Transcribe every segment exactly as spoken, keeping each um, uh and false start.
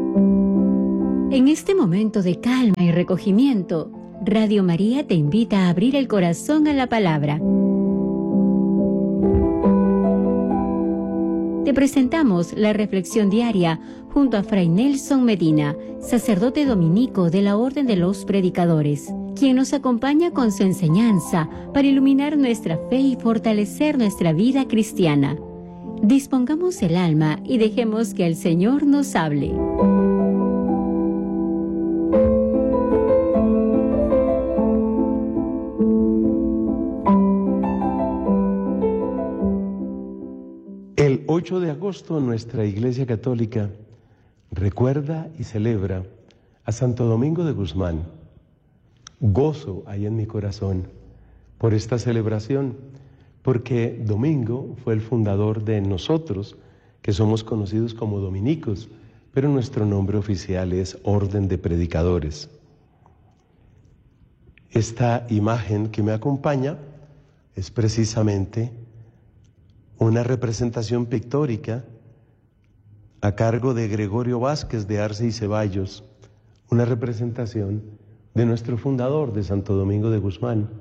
En este momento de calma y recogimiento, Radio María te invita a abrir el corazón a la palabra. Te presentamos la reflexión diaria junto a Fray Nelson Medina, sacerdote dominico de la Orden de los Predicadores, quien nos acompaña con su enseñanza para iluminar nuestra fe y fortalecer nuestra vida cristiana. Dispongamos el alma y dejemos que el Señor nos hable. El ocho de agosto nuestra Iglesia Católica recuerda y celebra a Santo Domingo de Guzmán. Gozo hay en mi corazón por esta celebración, porque Domingo fue el fundador de nosotros, que somos conocidos como dominicos, pero nuestro nombre oficial es Orden de Predicadores. Esta imagen que me acompaña es precisamente una representación pictórica a cargo de Gregorio Vázquez de Arce y Ceballos, una representación de nuestro fundador, de Santo Domingo de Guzmán.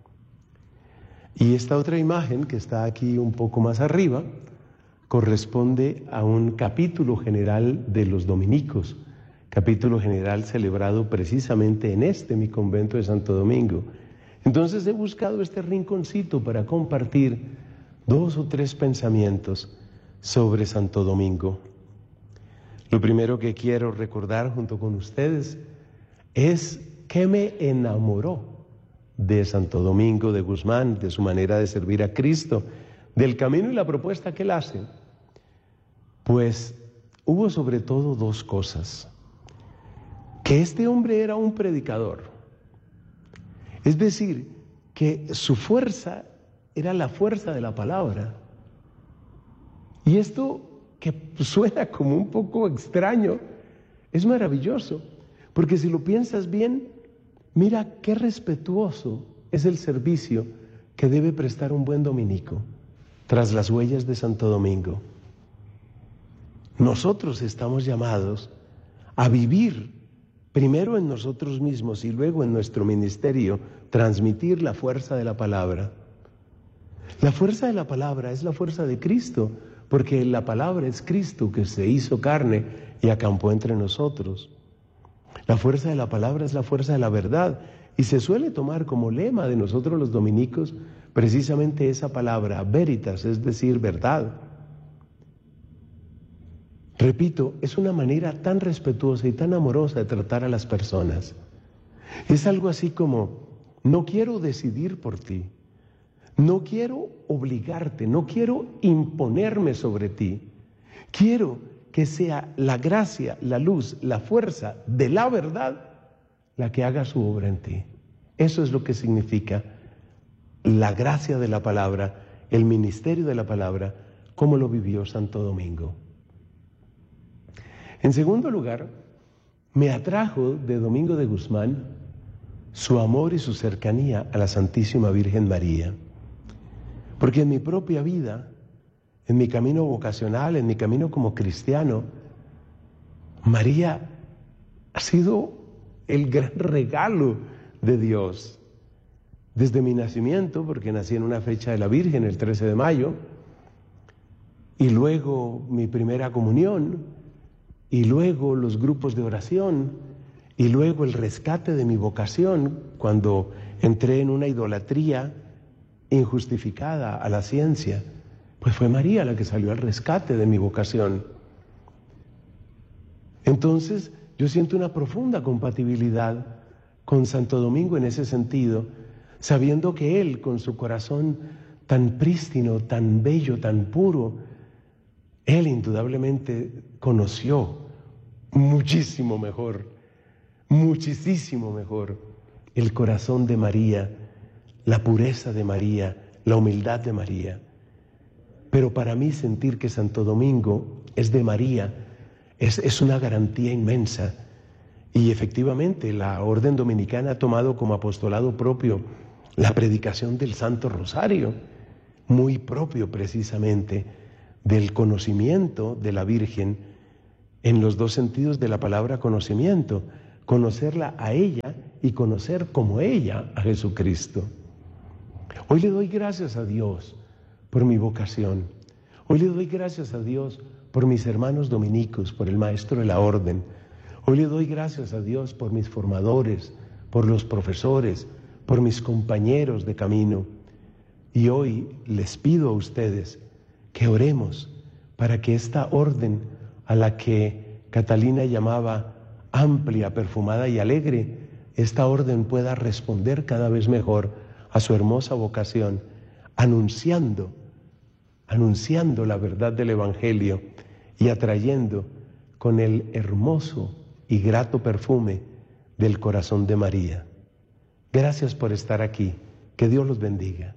Y esta otra imagen, que está aquí un poco más arriba, corresponde a un capítulo general de los dominicos, capítulo general celebrado precisamente en este, mi convento de Santo Domingo. Entonces he buscado este rinconcito para compartir dos o tres pensamientos sobre Santo Domingo. Lo primero que quiero recordar junto con ustedes es que me enamoró de Santo Domingo de Guzmán, de su manera de servir a Cristo, del camino y la propuesta que él hace. Pues hubo sobre todo dos cosas: que este hombre era un predicador, es decir, que su fuerza era la fuerza de la palabra. Y esto, que suena como un poco extraño, es maravilloso, porque si lo piensas bien, mira qué respetuoso es el servicio que debe prestar un buen dominico tras las huellas de Santo Domingo. Nosotros estamos llamados a vivir primero en nosotros mismos y luego en nuestro ministerio, transmitir la fuerza de la palabra. La fuerza de la palabra es la fuerza de Cristo, porque la palabra es Cristo que se hizo carne y acampó entre nosotros. La fuerza de la palabra es la fuerza de la verdad, y se suele tomar como lema de nosotros los dominicos precisamente esa palabra, veritas, es decir, verdad. Repito, es una manera tan respetuosa y tan amorosa de tratar a las personas. Es algo así como: no quiero decidir por ti, no quiero obligarte, no quiero imponerme sobre ti. Quiero que sea la gracia, la luz, la fuerza de la verdad la que haga su obra en ti. Eso es lo que significa la gracia de la palabra, el ministerio de la palabra, como lo vivió Santo Domingo. En segundo lugar, me atrajo de Domingo de Guzmán su amor y su cercanía a la Santísima Virgen María. Porque en mi propia vida, en mi camino vocacional, en mi camino como cristiano, María ha sido el gran regalo de Dios. Desde mi nacimiento, porque nací en una fecha de la Virgen, el trece de mayo, y luego mi primera comunión, y luego los grupos de oración, y luego el rescate de mi vocación, cuando entré en una idolatría injustificada a la ciencia, pues fue María la que salió al rescate de mi vocación. Entonces yo siento una profunda compatibilidad con Santo Domingo en ese sentido, sabiendo que él, con su corazón tan prístino, tan bello, tan puro, él indudablemente conoció muchísimo mejor, muchísimo mejor el corazón de María, la pureza de María, la humildad de María. Pero para mí sentir que Santo Domingo es de María es, es una garantía inmensa. Y efectivamente la Orden Dominicana ha tomado como apostolado propio la predicación del Santo Rosario, muy propio precisamente del conocimiento de la Virgen en los dos sentidos de la palabra conocimiento, conocerla a ella y conocer como ella a Jesucristo. Hoy le doy gracias a Dios por mi vocación. Hoy le doy gracias a Dios por mis hermanos dominicos, por el maestro de la orden. Hoy le doy gracias a Dios por mis formadores, por los profesores, por mis compañeros de camino. Y hoy les pido a ustedes que oremos para que esta orden a la que Catalina llamaba amplia, perfumada y alegre, esta orden pueda responder cada vez mejor a su hermosa vocación, anunciando, anunciando la verdad del Evangelio y atrayendo con el hermoso y grato perfume del corazón de María. Gracias por estar aquí. Que Dios los bendiga.